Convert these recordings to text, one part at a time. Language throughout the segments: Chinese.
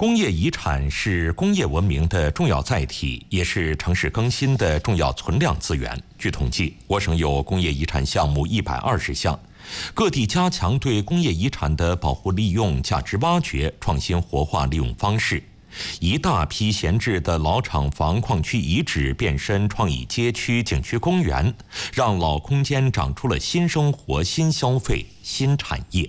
工业遗产是工业文明的重要载体，也是城市更新的重要存量资源。据统计，我省有工业遗产项目120项，各地加强对工业遗产的保护利用、价值挖掘、创新活化利用方式。一大批闲置的老厂房、矿区遗址变身创意街区、景区公园，让老空间长出了新生活、新消费、新产业。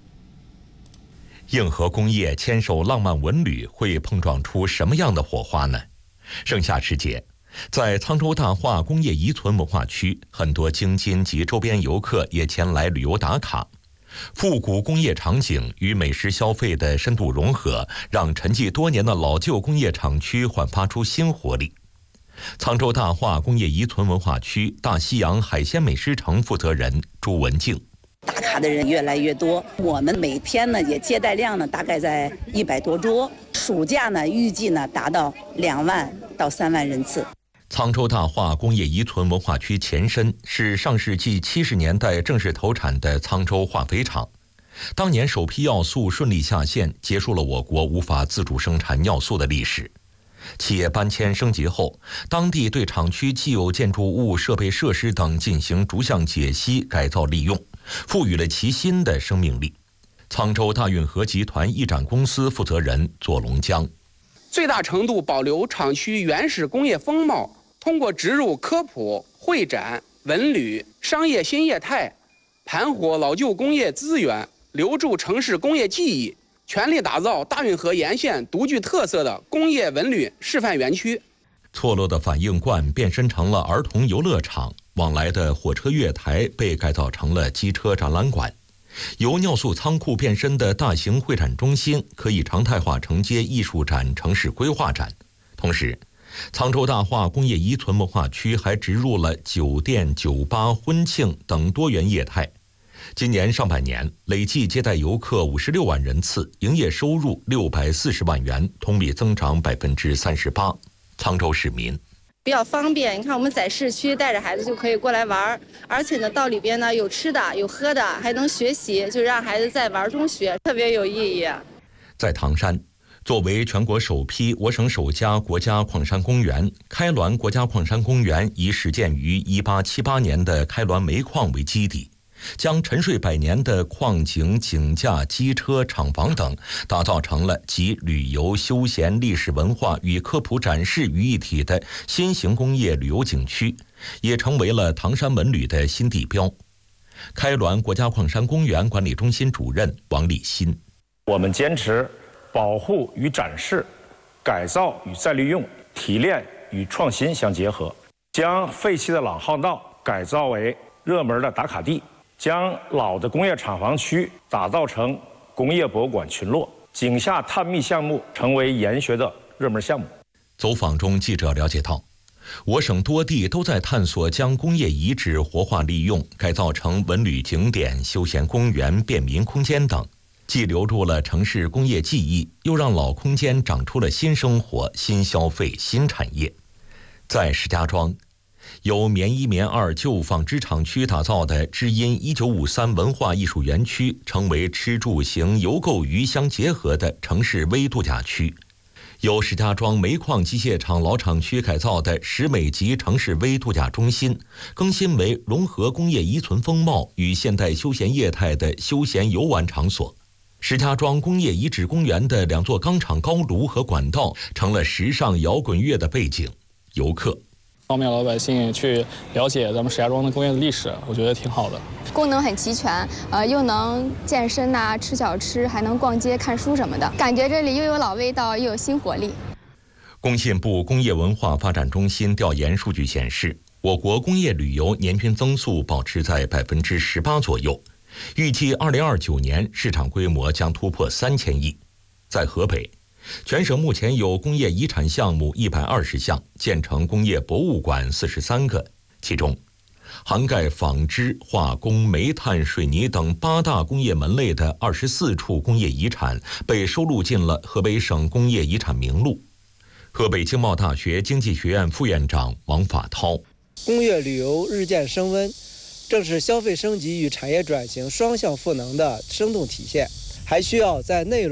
硬核工业牵手浪漫文旅，会碰撞出什么样的火花呢？盛夏时节，在沧州大化工业遗存文化区，很多京津及周边游客也前来旅游打卡。复古工业场景与美食消费的深度融合，让沉寂多年的老旧工业厂区焕发出新活力。沧州大化工业遗存文化区大西洋海鲜美食城负责人朱文静。 打卡的人越来越多，我们每天呢也接待量呢大概在100多桌，暑假呢预计呢达到2万到3万人次。 沧州大化工业遗存文化区前身是上世纪70年代正式投产的沧州化肥厂，当年首批尿素顺利下线，结束了我国无法自主生产尿素的历史。企业搬迁升级后，当地对厂区既有建筑物、设备设施等进行逐项解析、改造利用，赋予了其新的生命力。沧州大运河集团一展公司负责人左龙江， 最大程度保留厂区原始工业风貌，通过植入科普、会展、文旅、商业新业态，盘活老旧工业资源，留住城市工业记忆，全力打造大运河沿线独具特色的工业文旅示范园区。 错落的反应罐变身成了儿童游乐场，往来的火车月台被改造成了机车展览馆，由尿素仓库变身的大型会展中心可以常态化承接艺术展、城市规划展。同时，沧州大化工业遗存文化区还植入了酒店、酒吧、婚庆等多元业态。今年上半年累计接待游客56万人次，营业收入640万元，同比增长38%。沧州市民比较方便，你看我们在市区带着孩子就可以过来玩，而且呢到里边呢有吃的有喝的，还能学习，就让孩子在玩中学，特别有意义。 在唐山，作为全国首批、我省首家国家矿山公园，开滦国家矿山公园以始建于1878年的开滦煤矿为基地，将沉睡100年的矿井、井架、机车、厂房等打造成了集旅游、休闲、历史文化与科普展示于一体的新型工业旅游景区，也成为了唐山文旅的新地标。开滦国家矿山公园管理中心主任王立新： 我们坚持保护与展示、改造与再利用、提炼与创新相结合，将废弃的老号道改造为热门的打卡地，将老的工业厂房区打造成工业博物馆群落，井下探秘项目成为研学的热门项目。 走访中，记者了解到，我省多地都在探索将工业遗址活化利用，改造成文旅景点、休闲公园、便民空间等，既留住了城市工业记忆，又让老空间长出了新生活、新消费、新产业。在石家庄，由棉1、棉2旧纺织厂区打造的知音1953文化艺术园区，成为吃住行游购娱相结合的城市微度假区。由石家庄煤矿机械厂老厂区改造的石美级城市微度假中心，更新为融合工业遗存风貌与现代休闲业态的休闲游玩场所。石家庄工业遗址公园的2座钢厂高炉和管道成了时尚摇滚乐的背景，游客方便老百姓去了解咱们石家庄的工业的历史，我觉得挺好的。 功能很齐全，又能健身呐、吃小吃，还能逛街、看书什么的，感觉这里又有老味道，又有新活力。 工信部工业文化发展中心调研数据显示，我国工业旅游年均增速保持在18%左右，预计2029年市场规模将突破3000亿。在河北，全省目前有工业遗产项目120项，建成工业博物馆43个，其中涵盖纺织、化工、煤炭、水泥等8大工业门类的24处工业遗产被收录进了河北省工业遗产名录。河北经贸大学经济学院副院长王法涛： 工业旅游日渐升温，正是消费升级与产业转型双向赋能的生动体现，还需要在内容